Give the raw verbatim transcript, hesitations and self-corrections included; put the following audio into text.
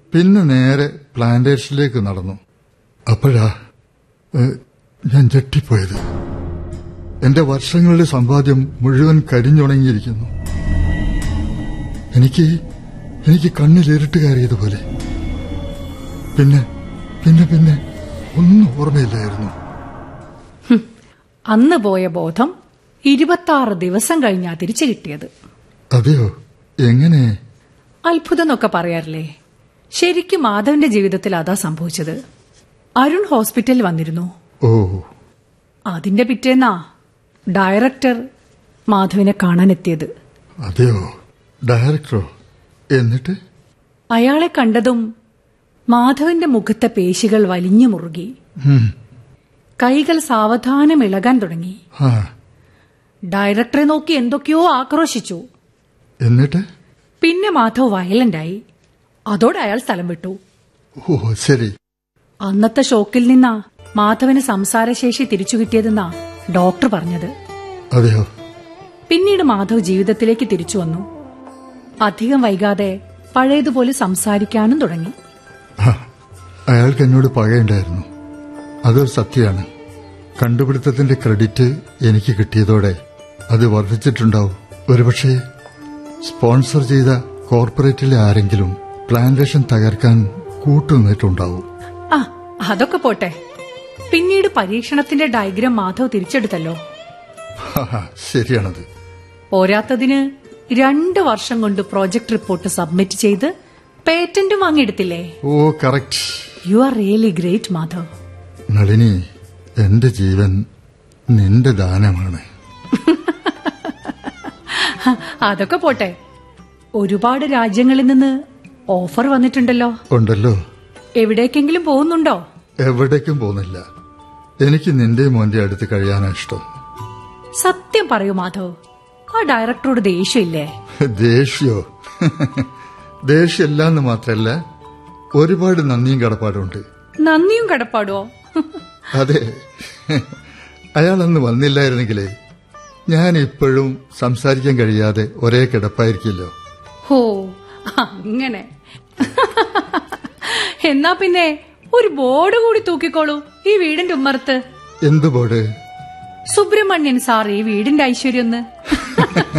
പിന്നെ നേരെ പ്ലാന്റേഷനിലേക്ക് നടന്നു. അപ്പോഴാ ഞാൻ ഞെട്ടിപ്പോയത്. എന്റെ വർഷങ്ങളുടെ സമ്പാദ്യം മുഴുവൻ കരിഞ്ഞുണങ്ങിയിരിക്കുന്നു. എനിക്ക് എനിക്ക് കണ്ണിലിരുട്ട് കയറിയതുപോലെ. പിന്നെ പിന്നെ പിന്നെ ഒന്നും ഓർമ്മയില്ലായിരുന്നു. അന്ന് പോയ ബോധം ഇരുപത്താറ് ദിവസം കഴിഞ്ഞാ തിരിച്ചു കിട്ടിയത്. അതെയോ? എങ്ങനെ? അത്ഭുതം എന്നൊക്കെ പറയാറില്ലേ? ശരിക്കും മാധവന്റെ ജീവിതത്തിൽ അതാ സംഭവിച്ചത്. അരുൺ ഹോസ്പിറ്റലിൽ വന്നിരുന്നു. ഓ. അതിന്റെ പിറ്റേന്നാ ഡയറക്ടർ മാധവനെ കാണാനെത്തിയത്. അതെയോ? ഡയറക്ടറോ? എന്നിട്ട്? അയാളെ കണ്ടതും മാധവന്റെ മുഖത്തെ പേശികൾ വലിഞ്ഞു മുറുകി. കൈകൾ സാവധാനം ഇളകാൻ തുടങ്ങി. ഡയറക്ടറെ നോക്കി എന്തൊക്കെയോ ആക്രോശിച്ചു. എന്നിട്ട്? പിന്നെ മാധവ് വയലന്റായി. അതോടെ അയാൾ സ്ഥലം വിട്ടു. ഓ ശരി. അന്നത്തെ ഷോക്കിൽ നിന്നാ മാധവന് സംസാരശേഷി തിരിച്ചു കിട്ടിയതെന്നാ ഡോക്ടർ പറഞ്ഞത്. അതെയോ? പിന്നീട് മാധവ് ജീവിതത്തിലേക്ക് തിരിച്ചു വന്നു. അധികം വൈകാതെ പഴയതുപോലെ സംസാരിക്കാനും തുടങ്ങി. അയാൾക്ക് എന്നോട് പകയുണ്ടായിരുന്നു. അതൊരു സത്യമാണ്. കണ്ടുപിടുത്തത്തിന്റെ ക്രെഡിറ്റ് എനിക്ക് കിട്ടിയതോടെ അത് വർദ്ധിച്ചിട്ടുണ്ടാവും. ഒരുപക്ഷെ സ്പോൺസർ ചെയ്ത കോർപ്പറേറ്റിലെ ആരെങ്കിലും പ്ലാന്റേഷൻ തകർക്കാൻ കൂട്ടുനിന്നിട്ടുണ്ടാവും. ആ അതൊക്കെ പോട്ടെ. പിന്നീട് പരീക്ഷണത്തിന്റെ ഡയഗ്രാം മാധവ് തിരിച്ചെടുത്തല്ലോ. ശരിയാണത്. പോരാത്തതിന് രണ്ടു വർഷം കൊണ്ട് പ്രോജക്ട് റിപ്പോർട്ട് സബ്മിറ്റ് ചെയ്ത് പേറ്റന്റും വാങ്ങിയെടുത്തില്ലേ? ഓ correct. You are really great Madhav. Nalini, എന്റെ ജീവൻ നിന്റെ ദാനമാണ്. അതൊക്കെ പോട്ടെ. ഒരുപാട് രാജ്യങ്ങളിൽ നിന്ന് ഓഫർ വന്നിട്ടുണ്ടല്ലോ. ഉണ്ടല്ലോ. എവിടേക്കെങ്കിലും പോകുന്നുണ്ടോ? എവിടേക്കും പോകുന്നില്ല. എനിക്ക് നിന്റെ മോന്റെ അടുത്ത് കഴിയാനാ ഇഷ്ടം. സത്യം പറയൂ മാധവ്, ആ ഡയറക്ടറോട് ദേഷ്യമില്ലേ? ദേഷ്യോ? ദേഷ്യമില്ലാന്ന് മാത്രല്ല, ഒരുപാട് നന്ദിയും കടപ്പാടുണ്ട്. നന്ദിയും കടപ്പാടോ? അതെ. അയാളന്ന് വന്നില്ലായിരുന്നെങ്കിലേ ഞാൻ ഇപ്പോഴും സംസാരിക്കാൻ കഴിയാതെ ഒരേ കിടപ്പായിരിക്കല്ലോ. ഹോ അങ്ങനെ. എന്നാ പിന്നെ ഒരു ബോർഡ് കൂടി തൂക്കിക്കോളൂ ഈ വീടിന്റെ ഉമ്മറത്ത്. എന്ത് ബോർഡ്? സുബ്രഹ്മണ്യൻ സാർ ഈ വീടിന്റെ ഐശ്വര്യം.